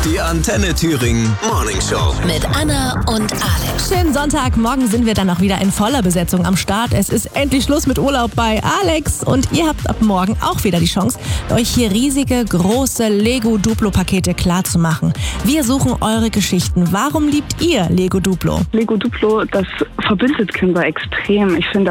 Die Antenne Thüringen Morning Show. Mit Anna und Alex. Schönen Sonntagmorgen sind wir dann auch wieder in voller Besetzung am Start. Es ist endlich Schluss mit Urlaub bei Alex und ihr habt ab morgen auch wieder die Chance, euch hier riesige, große Lego-Duplo-Pakete klarzumachen. Wir suchen eure Geschichten. Warum liebt ihr Lego Duplo? Lego Duplo, das verbindet Kinder extrem. Ich finde